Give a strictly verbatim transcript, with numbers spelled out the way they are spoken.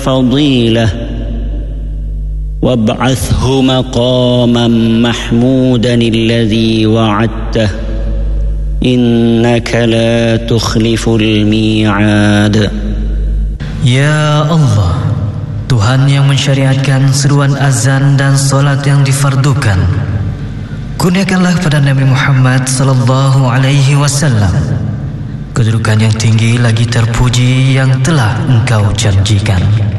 فضيلة وابعثه مقاما محمودا الذي وعدته إنك لا تخلف الميعاد. Ya Allah, Tuhan yang mensyariatkan seruan azan dan solat yang difardukan, kurniakanlah pada Nabi Muhammad sallallahu alaihi wasallam kedudukan yang tinggi lagi terpuji yang telah Engkau janjikan.